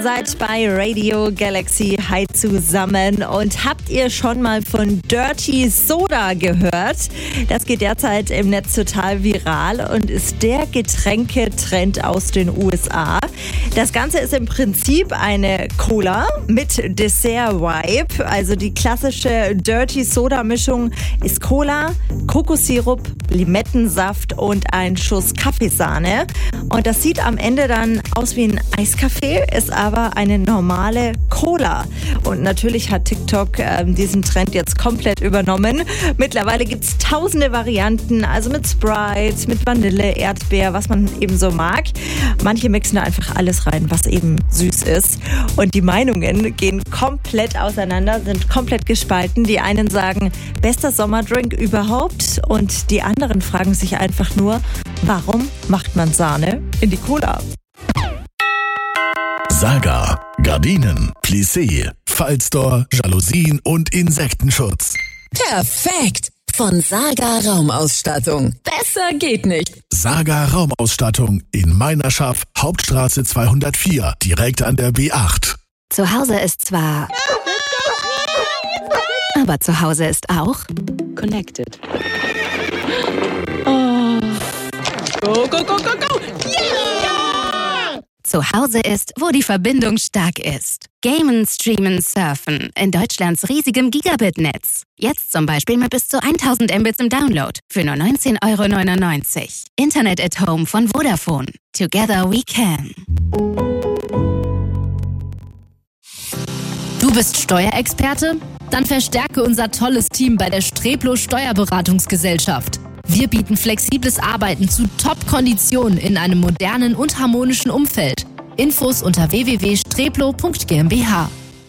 Ihr seid bei Radio Galaxy. Hi zusammen. Und habt ihr schon mal von Dirty Soda gehört? Das geht derzeit im Netz total viral und ist der Getränketrend aus den USA. Das Ganze ist im Prinzip eine Cola mit Dessert-Vibe. Also die klassische Dirty Soda-Mischung ist Cola, Kokossirup, Limettensaft und ein Schuss Kaffeesahne. Und das sieht am Ende dann aus wie ein Eiskaffee, ist aber eine normale Cola. Und natürlich hat TikTok diesen Trend jetzt komplett übernommen. Mittlerweile gibt es tausende Varianten, also mit Sprite, mit Vanille, Erdbeer, was man eben so mag. Manche mixen da einfach alles rein, was eben süß ist. Und die Meinungen gehen komplett auseinander, sind komplett gespalten. Die einen sagen, bester Sommerdrink überhaupt. Und die anderen fragen sich einfach nur, warum macht man Sahne in die Cola? Saga, Gardinen, Plissé, Fallstore, Jalousien und Insektenschutz. Perfekt! Von Saga Raumausstattung. Besser geht nicht. Saga Raumausstattung in Meinerschaft, Hauptstraße 204, direkt an der B8. Zu Hause ist zwar... aber zu Hause ist auch... Connected. Oh. Go, go, go, go, go! Yeah! Zu Hause ist, wo die Verbindung stark ist. Gamen, Streamen, Surfen in Deutschlands riesigem Gigabit-Netz. Jetzt zum Beispiel mit bis zu 1000 Mbits im Download für nur 19,99 €. Internet at Home von Vodafone. Together we can. Du bist Steuerexperte? Dann verstärke unser tolles Team bei der Streplo Steuerberatungsgesellschaft. Wir bieten flexibles Arbeiten zu Top-Konditionen in einem modernen und harmonischen Umfeld. Infos unter www.streplo.gmbH.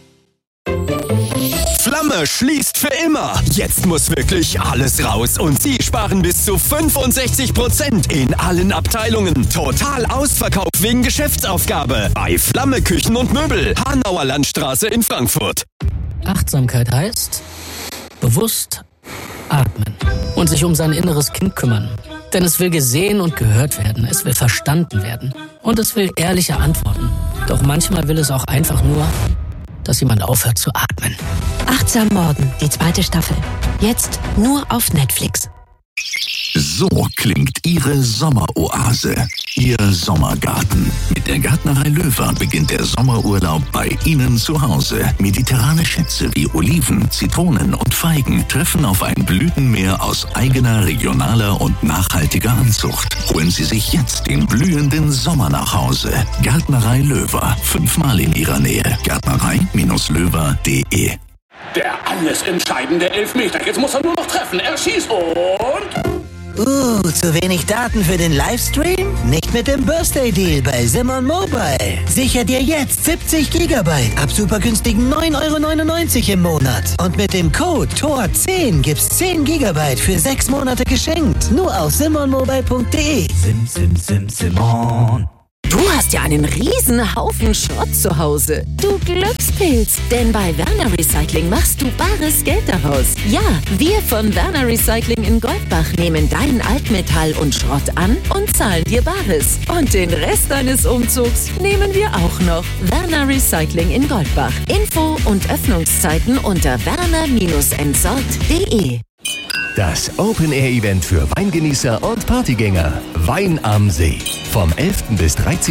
Flamme schließt für immer. Jetzt muss wirklich alles raus und Sie sparen bis zu 65% in allen Abteilungen. Total ausverkauft wegen Geschäftsaufgabe bei Flamme Küchen und Möbel, Hanauer Landstraße in Frankfurt. Achtsamkeit heißt bewusst atmen und sich um sein inneres Kind kümmern. Denn es will gesehen und gehört werden, es will verstanden werden und es will ehrliche Antworten. Doch manchmal will es auch einfach nur, dass jemand aufhört zu atmen. Achtsam Morden, die 2. Staffel. Jetzt nur auf Netflix. So klingt Ihre Sommeroase, Ihr Sommergarten. Mit der Gärtnerei Löwer beginnt der Sommerurlaub bei Ihnen zu Hause. Mediterrane Schätze wie Oliven, Zitronen und Feigen treffen auf ein Blütenmeer aus eigener, regionaler und nachhaltiger Anzucht. Holen Sie sich jetzt den blühenden Sommer nach Hause. Gärtnerei Löwer, 5-mal in Ihrer Nähe. Gärtnerei-löwer.de. Der alles entscheidende Elfmeter. Jetzt muss er nur noch treffen. Er schießt und... zu wenig Daten für den Livestream? Nicht mit dem Birthday Deal bei Simon Mobile. Sicher dir jetzt 70 GB ab super günstigen 9,99 € im Monat. Und mit dem Code TOR10 gibt's 10 GB für 6 Monate geschenkt. Nur auf simonmobile.de. Simon. Du hast ja einen riesen Haufen Schrott zu Hause. Du Glückspilz. Denn bei Werner Recycling machst du bares Geld daraus. Ja, wir von Werner Recycling in Goldbach nehmen dein Altmetall und Schrott an und zahlen dir Bares. Und den Rest deines Umzugs nehmen wir auch noch. Werner Recycling in Goldbach. Info und Öffnungszeiten unter werner-entsorgt.de. Das Open-Air-Event für Weingenießer und Partygänger. Wein am See. Vom 11. bis 13.